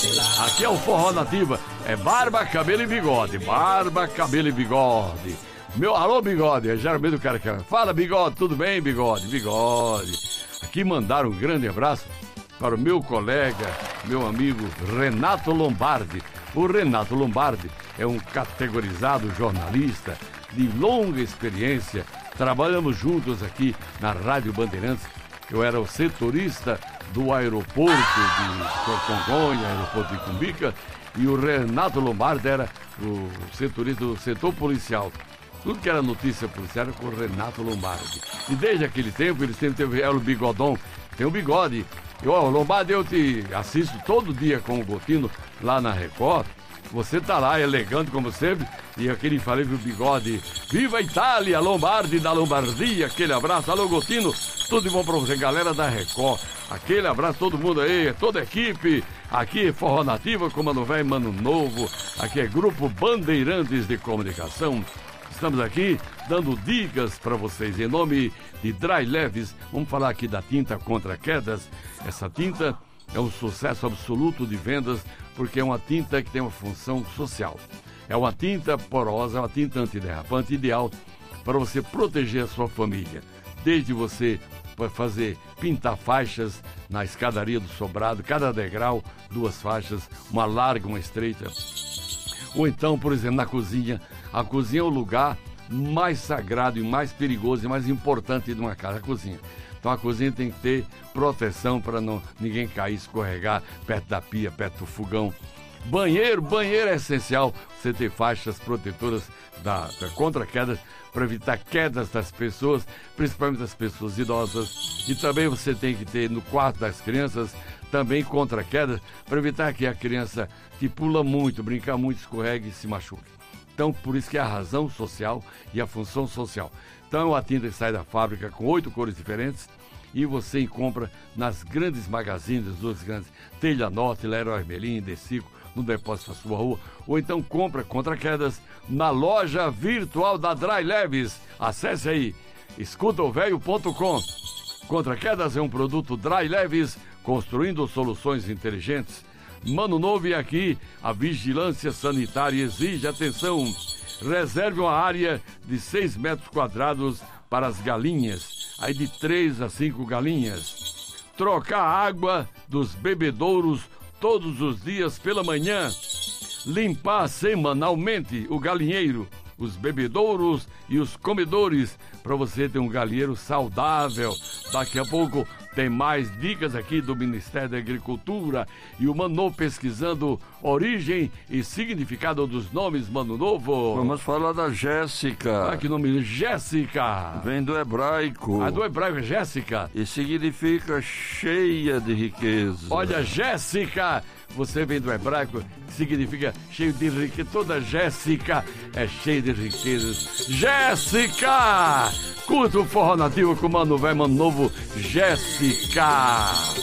Aqui é o Forró Nativa, é barba, cabelo e bigode, barba, cabelo e bigode. Alô, bigode, é geralmente o cara que fala, bigode, tudo bem, bigode, bigode. Aqui mandaram um grande abraço para o meu colega, meu amigo Renato Lombardi. O Renato Lombardi é um categorizado jornalista de longa experiência. Trabalhamos juntos aqui na Rádio Bandeirantes. Eu era o setorista do aeroporto de Congonha, aeroporto de Cumbica, e o Renato Lombardi era o setorista do setor policial. Tudo que era notícia policial era com o Renato Lombardi. E desde aquele tempo, ele sempre teve o bigodão, tem um bigode. Lombardi, eu te assisto todo dia com o Gotino lá na Record. Você tá lá, elegante como sempre, e aquele infalível bigode. Viva a Itália, Lombardi da Lombardia, aquele abraço. Alô, Gotino, tudo de bom pra você, galera da Record. Aquele abraço, todo mundo aí, toda a equipe. Aqui é Forró Nativa com Mano Velho, Mano Novo. Aqui é Grupo Bandeirantes de Comunicação. Estamos aqui dando dicas para vocês em nome de Dry Leves. Vamos falar aqui da tinta contra quedas. Essa tinta é um sucesso absoluto de vendas porque é uma tinta que tem uma função social. É uma tinta porosa, uma tinta antiderrapante ideal para você proteger a sua família. Desde você pintar faixas na escadaria do sobrado, cada degrau, 2 faixas, uma larga, uma estreita. Ou então, por exemplo, na cozinha. A cozinha é o lugar mais sagrado e mais perigoso e mais importante de uma casa, a cozinha. Então a cozinha tem que ter proteção para ninguém cair, escorregar perto da pia, perto do fogão. Banheiro é essencial você ter faixas protetoras contra quedas, para evitar quedas das pessoas, principalmente das pessoas idosas. E também você tem que ter no quarto das crianças também contra quedas, para evitar que a criança que pula muito, brinca muito, escorregue e se machuque. Então, por isso que é a razão social e a função social. Então, a tinta que sai da fábrica com 8 cores diferentes e você compra nas grandes magazines, as 2 grandes, Telha Norte, Leroy Merlin, Decico, no depósito da sua rua, ou então compra contra quedas na loja virtual da Dry Leves. Acesse aí, escutaovelho.com. Contra quedas é um produto Dry Leves, construindo soluções inteligentes. Mano Novo, e aqui a vigilância sanitária exige atenção. Reserve uma área de 6 metros quadrados para as galinhas, aí de 3 a 5 galinhas. Trocar a água dos bebedouros todos os dias pela manhã. Limpar semanalmente o galinheiro, os bebedouros e os comedores, para você ter um galinheiro saudável. Daqui a pouco tem mais dicas aqui do Ministério da Agricultura e o Mano Novo pesquisando origem e significado dos nomes Mano Novo. Vamos falar da Jéssica. Ah, que nome? Jéssica. Vem do hebraico. Ah, do hebraico é Jéssica. E significa cheia de riqueza. Olha, Jéssica, você vem do hebraico, significa cheio de riqueza. Toda Jéssica é cheia de riquezas. Jéssica! Curta o Forró Nativo com Mano Velho, Mano Novo, Jéssica!